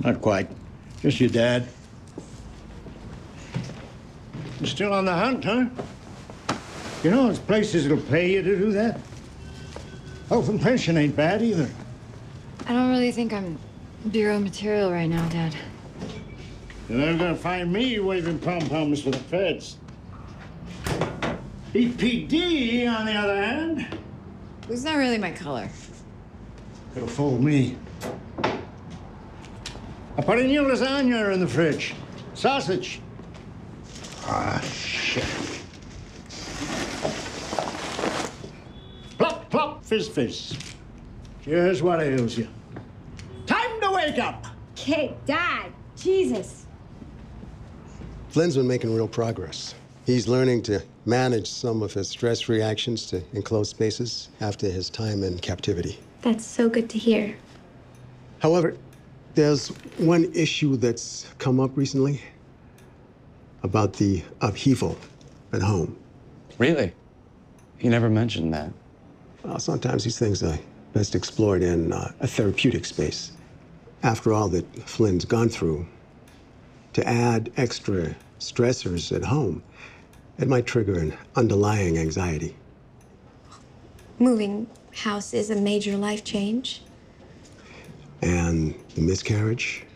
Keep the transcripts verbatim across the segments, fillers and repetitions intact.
Not quite. Just your dad. You're still on the hunt, huh? You know, there's places that'll pay you to do that. Health and pension ain't bad either. I don't really think I'm bureau material right now, Dad. You're never gonna find me waving pom-poms for the feds. E P D, on the other hand, It's not really my color. it'll fool me. I put a new lasagna in the fridge. Sausage. Ah, shit. Plop, plop, fizz, fizz. Here's what ails you. Time to wake up! Okay, Dad, Jesus. Flynn's been making real progress. He's learning to manage some of his stress reactions to enclosed spaces after his time in captivity. That's so good to hear. However, there's one issue that's come up recently about the upheaval at home. Really? He never mentioned that. Well, sometimes these things are best explored in uh, a therapeutic space. After all that Flynn's gone through, to add extra stressors at home, it might trigger an underlying anxiety. Moving house is a major life change. And the miscarriage?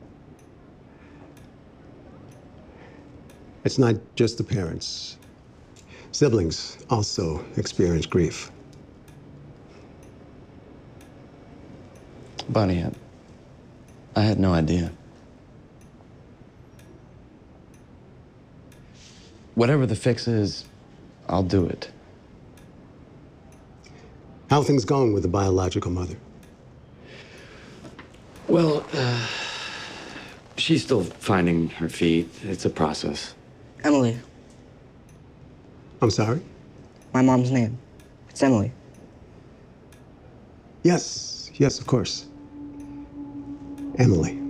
It's not just the parents. Siblings also experience grief. Bonnie, I, I had no idea. Whatever the fix is, I'll do it. How are things going with the biological mother? Well, uh, she's still finding her feet. It's a process. Emily, I'm sorry? my mom's name. It's Emily. Yes, yes, of course. Emily.